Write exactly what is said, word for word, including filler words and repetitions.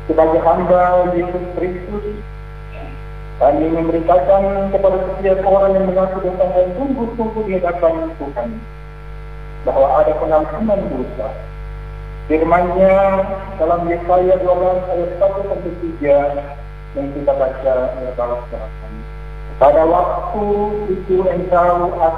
sebagai hamba Yesus Kristus, kami memberitakan kepada setiap orang yang mengaku datang dan sungguh-sungguh di hadapan Tuhan bahwa ada pengampunan dosa. Firman-Nya dalam Yesaya dua belas ayat satu sampai tiga yang kita baca ya balas. Pada waktu itu engkau